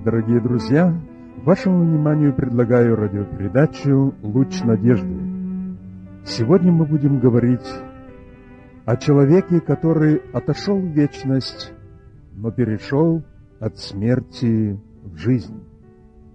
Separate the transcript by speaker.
Speaker 1: Дорогие друзья, вашему вниманию предлагаю радиопередачу «Луч надежды». Сегодня мы будем говорить о человеке, который отошел в вечность, но перешел от смерти в жизнь.